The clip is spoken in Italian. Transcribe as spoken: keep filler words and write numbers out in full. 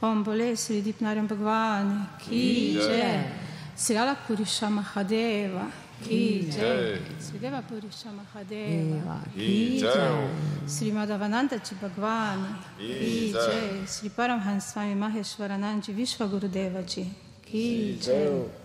Om Bole Sri Dipnarayana Bhagwan Ki Jai, Sri Alapurisha Mahadeva Ki Jai, Sri Deva Purisha Mahadeva Ki Jai, Sri Madhavanandaji Bhagwan Ki Jai, Sri Paramhans Swami Maheshwarananji Vishwagurudeva Ji Ki Jai.